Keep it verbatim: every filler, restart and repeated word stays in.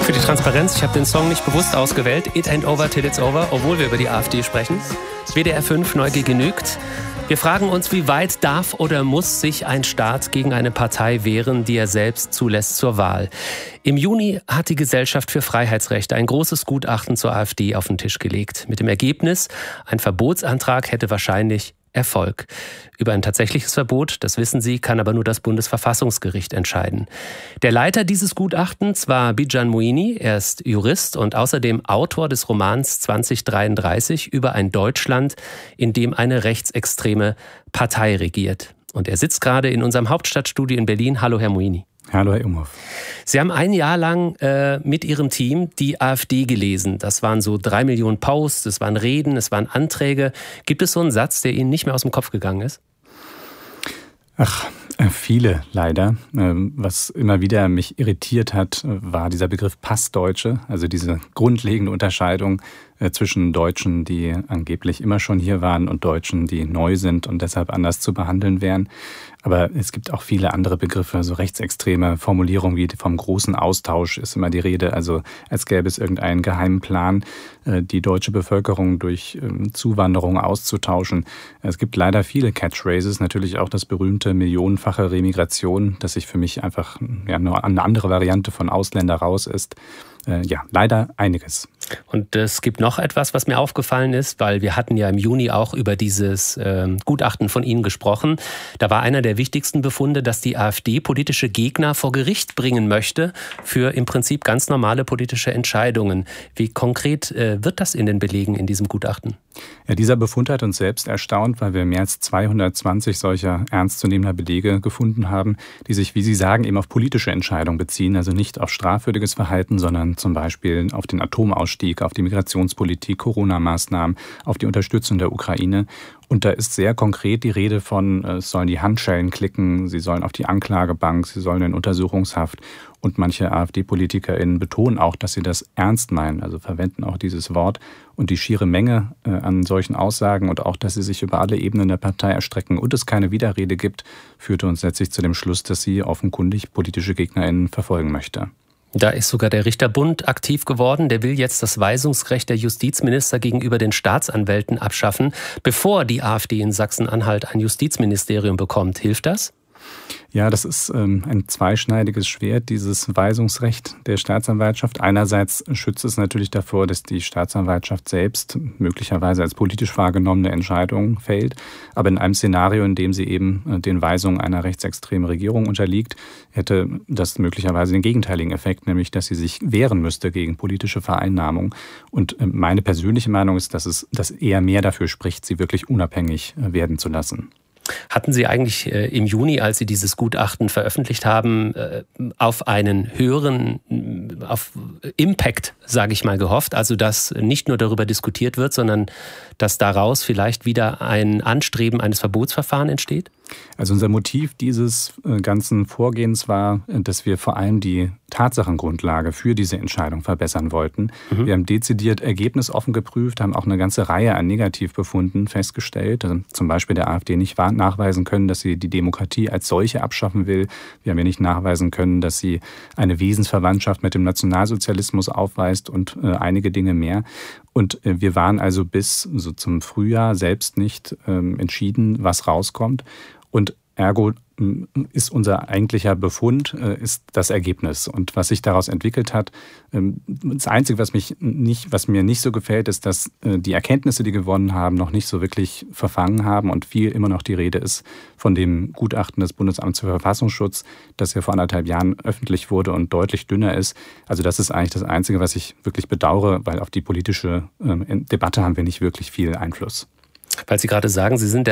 Für die Transparenz, ich habe den Song nicht bewusst ausgewählt. It ain't over till it's over, obwohl wir über die AfD sprechen. W D R fünf, Neugier genügt. Wir fragen uns, wie weit darf oder muss sich ein Staat gegen eine Partei wehren, die er selbst zulässt zur Wahl. Im Juni hat die Gesellschaft für Freiheitsrechte ein großes Gutachten zur AfD auf den Tisch gelegt. Mit dem Ergebnis, ein Verbotsantrag hätte wahrscheinlich Erfolg. Über ein tatsächliches Verbot, das wissen Sie, kann aber nur das Bundesverfassungsgericht entscheiden. Der Leiter dieses Gutachtens war Bijan Moini. Er ist Jurist und außerdem Autor des Romans zwanzig dreiunddreißig über ein Deutschland, in dem eine rechtsextreme Partei regiert. Und er sitzt gerade in unserem Hauptstadtstudio in Berlin. Hallo, Herr Moini. Hallo, Herr Imhoff. Sie haben ein Jahr lang äh, mit Ihrem Team die AfD gelesen. Das waren so drei Millionen Posts, es waren Reden, es waren Anträge. Gibt es so einen Satz, der Ihnen nicht mehr aus dem Kopf gegangen ist? Ach, viele leider. Was immer wieder mich irritiert hat, war dieser Begriff Passdeutsche, also diese grundlegende Unterscheidung zwischen Deutschen, die angeblich immer schon hier waren, und Deutschen, die neu sind und deshalb anders zu behandeln wären. Aber es gibt auch viele andere Begriffe, so rechtsextreme Formulierungen wie vom großen Austausch ist immer die Rede, also als gäbe es irgendeinen geheimen Plan, die deutsche Bevölkerung durch Zuwanderung auszutauschen. Es gibt leider viele Catchphrases, natürlich auch das berühmte millionenfache Remigration, das sich für mich einfach ja, nur eine andere Variante von Ausländer raus ist. Ja, leider einiges. Und es gibt noch etwas, was mir aufgefallen ist, weil wir hatten ja im Juni auch über dieses äh, Gutachten von Ihnen gesprochen. Da war einer der wichtigsten Befunde, dass die AfD politische Gegner vor Gericht bringen möchte für im Prinzip ganz normale politische Entscheidungen. Wie konkret äh, wird das in den Belegen in diesem Gutachten? Ja, dieser Befund hat uns selbst erstaunt, weil wir mehr als zweihundertzwanzig solcher ernstzunehmender Belege gefunden haben, die sich, wie Sie sagen, eben auf politische Entscheidungen beziehen, also nicht auf strafwürdiges Verhalten, sondern zum Beispiel auf den Atomausstieg, auf die Migrationspolitik, Corona-Maßnahmen, auf die Unterstützung der Ukraine. Und da ist sehr konkret die Rede von, es sollen die Handschellen klicken, sie sollen auf die Anklagebank, sie sollen in Untersuchungshaft. Und manche AfD-PolitikerInnen betonen auch, dass sie das ernst meinen, also verwenden auch dieses Wort. Und die schiere Menge äh, an solchen Aussagen und auch, dass sie sich über alle Ebenen der Partei erstrecken und es keine Widerrede gibt, führte uns letztlich zu dem Schluss, dass sie offenkundig politische GegnerInnen verfolgen möchte. Da ist sogar der Richterbund aktiv geworden. Der will jetzt das Weisungsrecht der Justizminister gegenüber den Staatsanwälten abschaffen, bevor die AfD in Sachsen-Anhalt ein Justizministerium bekommt. Hilft das? Ja, das ist ähm, ein zweischneidiges Schwert, dieses Weisungsrecht der Staatsanwaltschaft. Einerseits schützt es natürlich davor, dass die Staatsanwaltschaft selbst möglicherweise als politisch wahrgenommene Entscheidungen fällt. Aber in einem Szenario, in dem sie eben den Weisungen einer rechtsextremen Regierung unterliegt, hätte das möglicherweise den gegenteiligen Effekt, nämlich dass sie sich wehren müsste gegen politische Vereinnahmung. Und meine persönliche Meinung ist, dass es dass eher mehr dafür spricht, sie wirklich unabhängig werden zu lassen. Hatten Sie eigentlich äh, im Juni, als Sie dieses Gutachten veröffentlicht haben, äh, auf einen höheren auf Impact, sage ich mal, gehofft? Also, dass nicht nur darüber diskutiert wird, sondern dass daraus vielleicht wieder ein Anstreben eines Verbotsverfahrens entsteht? Also unser Motiv dieses ganzen Vorgehens war, dass wir vor allem die Tatsachengrundlage für diese Entscheidung verbessern wollten. Mhm. Wir haben dezidiert ergebnisoffen geprüft, haben auch eine ganze Reihe an Negativbefunden festgestellt. Also zum Beispiel der AfD nicht nachweisen können, dass sie die Demokratie als solche abschaffen will. Wir haben ja nicht nachweisen können, dass sie eine Wesensverwandtschaft mit dem Nationalsozialismus aufweist und äh, einige Dinge mehr. Und äh, wir waren also bis so zum Frühjahr selbst nicht ähm, entschieden, was rauskommt. Und ergo ist unser eigentlicher Befund, ist das Ergebnis. Und was sich daraus entwickelt hat, das Einzige, was mich nicht, was mir nicht so gefällt, ist, dass die Erkenntnisse, die gewonnen haben, noch nicht so wirklich verfangen haben und viel immer noch die Rede ist von dem Gutachten des Bundesamts für Verfassungsschutz, das ja vor anderthalb Jahren öffentlich wurde und deutlich dünner ist. Also das ist eigentlich das Einzige, was ich wirklich bedauere, weil auf die politische Debatte haben wir nicht wirklich viel Einfluss. Weil Sie gerade sagen, Sie sind der